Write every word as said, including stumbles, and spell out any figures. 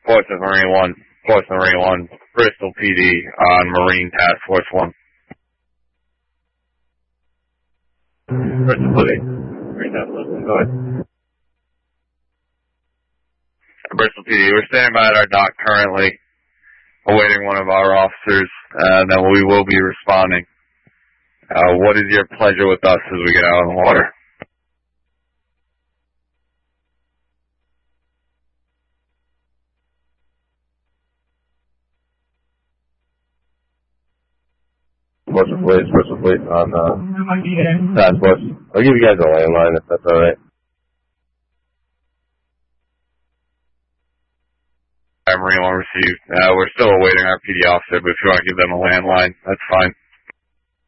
Portsmouth Marine one, Portsmouth Marine one, Bristol P D on Marine Task Force one. Bristol P D. Marine Task Force one, go ahead. Bristol P D, we're standing by at our dock currently, awaiting one of our officers, and then we will be responding. Uh, what is your pleasure with us as we get out on the water? Bristol Police, Bristol Police on uh, task force. I'll give you guys a landline if that's alright. Marine one received. Uh, we're still awaiting our P D officer, but if you want to give them a landline, that's fine.